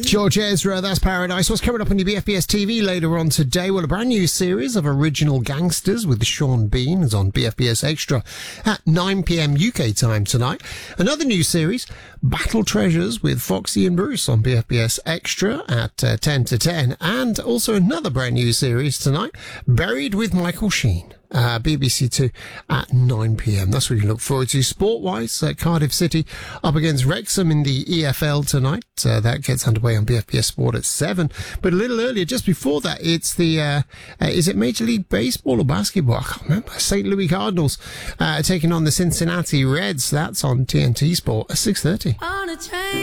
George Ezra, that's Paradise. What's coming up on your BFBS TV later on today? Well, a brand new series of Original Gangsters with Sean Bean is on BFBS Extra at 9 p.m. UK time tonight. Another new series, Battle Treasures with Foxy and Bruce on BFBS Extra at 10 to 10. And also another brand new series tonight, Buried with Michael Sheen. BBC Two at 9 p.m. That's what you look forward to. Sport-wise, Cardiff City up against Wrexham in the EFL tonight. That gets underway on BFBS Sport at 7. But a little earlier, just before that, it's the, is it Major League Baseball or basketball? I can't remember. St. Louis Cardinals taking on the Cincinnati Reds. That's on TNT Sport at 6:30.